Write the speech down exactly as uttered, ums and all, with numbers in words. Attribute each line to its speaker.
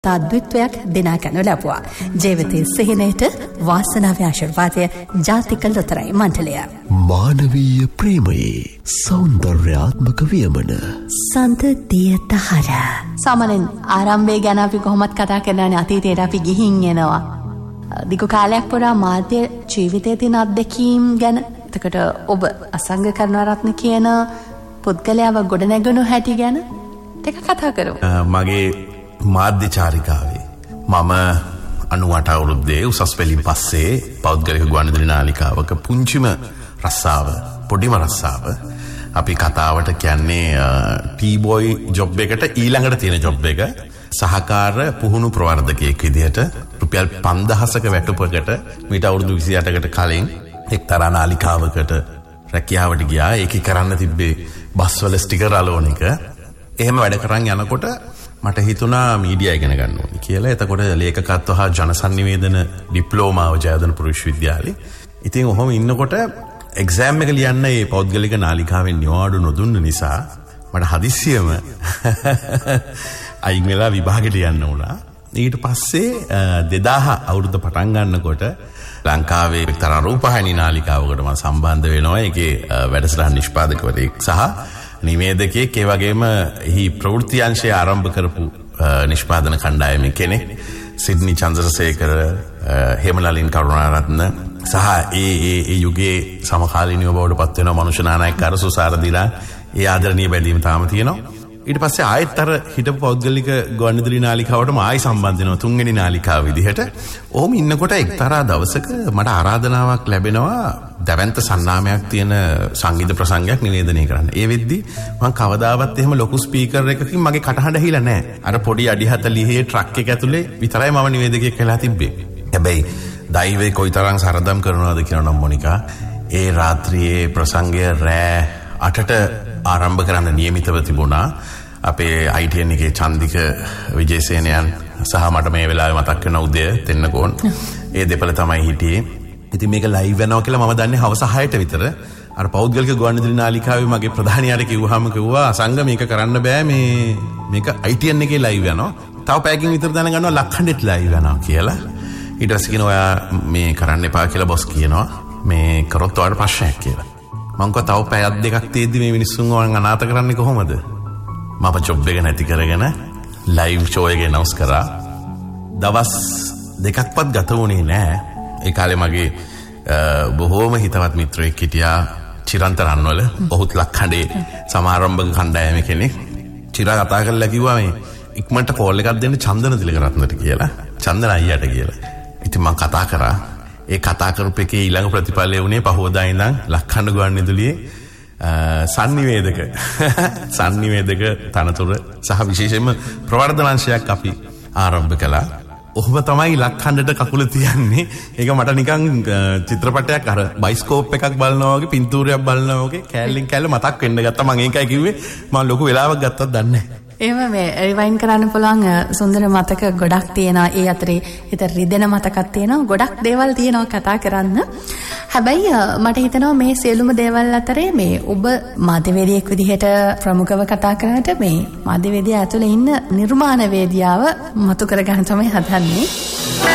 Speaker 1: තාද්විත්වයක් දිනා ගනු ලැබුවා. ජීවිතයේ සිහිනයට වාසනාවේ ආශිර්වාදය ජාතික ලොතරැයි මණ්ඩලය.
Speaker 2: මානවීය ප්‍රේමයේ සෞන්දර්යාත්මක වියමන
Speaker 1: සන්තතිය තහර. සාමාන්‍යයෙන් ආරම්භය ගැන අපි කොහොමත් කතා කරනවානේ, අතීතයට අපි ගිහින් එනවා. දිගු කාලයක් පුරා මාධ්‍ය ජීවිතයේ තියෙන අත්දැකීම් ගැන, එතකොට ඔබ අසංග කරුණාරත්න කියන පුද්ගලයාව ගොඩනැගුණු හැටි ගැන ටික කතා කරමු.
Speaker 3: මගේ මාධ්‍ය චාරිකාවේ මම අනූඅට අවුරුද්දේ උසස් පෙළින් පස්සේ පෞද්ගලික ගුවන්විදුලි නාලිකාවක පුංචිම රස්සාව, පොඩිම රස්සාව, අපි කතාවට කියන්නේ ටී බොයි ජොබ් එකට ඊළඟට තියෙන ජොබ් එක, සහකාර පුහුණු ප්‍රවර්ධකයෙක් විදිහට රුපියල් පන්දහසක වැටුපකට මීට අවුරුදු විසි අටකට කලින් එක්තරා නාලිකාවකට රැකියාවට ගියා. ඒකේ කරන්න තිබ්බේ බස්වල ස්ටිකර් අලෝන එක. එහෙම වැඩ කරන් යනකොට මට හිතුණා මීඩියා ඉගෙන ගන්න ඕනේ කියලා. එතකොට ලේඛකත්ව හා ජනසන්නිවේදන ඩිප්ලෝමාව ජයවර්ධනපුර විශ්වවිද්‍යාලේ. ඉතින් ඔහොම ඉන්නකොට එක්සෑම් එක ලියන්න මේ පෞද්ගලික නාලිකාවෙන් නිවාඩු නොදුන්න නිසා මට හදිස්සියම අයින් වෙලා විභාගෙට යන්න වුණා. ඊට පස්සේ දෙදාහ අවුරුද්ද පටන් ගන්නකොට ලංකාවේ එක්තරා රූපවාහිනී නාලිකාවකට මම සම්බන්ධ වෙනවා. ඒකේ වැඩසටහන් නිෂ්පාදකවරයෙක් සහ නිවේදකයෙක්, ඒ වගේම එහි ප්‍රවෘත්ති අංශය ආරම්භ කරපු නිෂ්පාදන කණ්ඩායමේ කෙනෙක් සිඩ්නි චන්ද්‍රසේකර, හේමලලින් කරුණාරත්න සහ ඒ ඒ ඒ යුගයේ සමකාලීනව බවට පත් වෙන මනුෂ්‍ය නායක අරසුසාර දිලා ඒ ආදරණීය බැලීම තාම තියෙනවා. ඊට පස්සේ ආයෙත් අර හිටපු පෞද්ගලික ගුවන්විදුලි නාලිකාවටම ආයෙ සම්බන්ධ වෙනවා තුන්වෙනි නාලිකාව විදිහට. ඔහොම ඉන්නකොට එක්තරා දවසක මට ආරාධනාවක් ලැබෙනවා දැවැන්ත සන්නාමයක් තියෙන සංගීත ප්‍රසංගයක් නිවේදනය කරන්න. ඒ වෙද්දි මම කවදාවත් එහෙම ලොකු ස්පීකර් එකකින් මගේ කටහඬ ඇහිලා නැහැ. අර පොඩි අඩි හතලිහේ ට්‍රක් එක ඇතුලේ විතරයි මම නිවේදකයෙක් වෙලා තිබ්බේ. හැබැයි දෛවයේ කොයිතරම් සරදම් කරනවද කියනවා මොනිකා. ඒ රාත්‍රියේ ප්‍රසංගය රෑ අටට ආරම්භ කරන්න නියමිතව තිබුණා. අපේ ආයි ටී එන් එකේ චන්දික විජේසේනයන් සහ මට මේ වෙලාවේ මතක් වෙන උදය තෙන්නකෝන්, ඒ දෙපළ තමයි හිටියේ. ඉතින් මේක ලයිව් වෙනවා කියලා මම දන්නේ හවස හයට විතර. අර පෞද්ගලික ගුවන්විදුලි නාලිකාවේ මගේ ප්‍රධානියාට කිව්වහම කිව්වා අසංග මේක කරන්න බෑ, මේ මේක ආයි ටී එන් එකේ ලයිව් වෙනවා. තව පැයකින් විතර දැනගන්නවා ලක්හඬෙත් ලයිව් වෙනවා කියලා. ඊට පස්සේ කියනවා ඔයා මේ කරන්න එපා කියලා බොස් කියනවා. මේ කරොත් ඔයාලට ප්‍රශ්නයක් කියලා. මං කව තව පැයක් දෙකක් තියෙද්දි මේ මිනිස්සුන්ව අනාථ කරන්නේ කොහොමද? මම ජොබ් එක නැති කරගෙන ලයිව් ෂෝ එක ඇනවුස් කරා. දවස් දෙකක්වත් ගත වුණේ නෑ. ඒ කාලේ මගේ බොහෝම හිතවත් මිත්‍රයෙක් හිටියා චිරන්තරන්වල. ඔහුත් ලක්හඬේ සමාරම්භක කණ්ඩායමේ කෙනෙක්. චිරා කතා කරලා කිව්වා මේ ඉක්මනට කෝල් එකක් දෙන්න චන්දන තිලකරත්නට කියලා. චන්දන අයියට කියලා. ඉතින් මං කතා කරා. ඒ කතා කරපු එකේ ඊළඟ ප්‍රතිඵලය වුණේ පහවදා ඉඳන් ලක්හඬ ගුවන්විදුලියේ සංනිවේදක සංනිවේදක තනතුර සහ විශේෂයෙන්ම ප්‍රවර්ධනාංශයක් අපි ආරම්භ කළා. ඔහොම තමයි ලක්හඬට කකුල තියන්නේ. ඒක මට නිකන් චිත්‍රපටයක් අර බයිස්කෝප් එකක් බලනවා වගේ, පින්තූරයක් බලනවා වගේ කෑල්ලෙන් කෑල්ල මතක් වෙන්න ගත්තා. මම ඒකයි කිව්වේ මම ලොකු වෙලාවක් ගත්තත් දන්නේ නැහැ.
Speaker 1: එහෙම මේ රිවයින් කරන්න පුළුවන් සුන්දර මතක ගොඩක් තියෙනවා. ඒ අතරේ හිත රිදෙන මතකක් තියෙනවා. ගොඩක් දේවල් තියෙනවා කතා කරන්න. හැබැයි මට හිතෙනවා මේ සියලුම දේවල් අතරේ මේ ඔබ මාධ්‍යවේදියෙක් විදිහට ප්‍රමුඛව කතා කරනට මේ මාධ්‍යවේදියා ඇතුලේ ඉන්න නිර්මාණවේදියාව මතු කරගන්න තමයි හදන්නේ.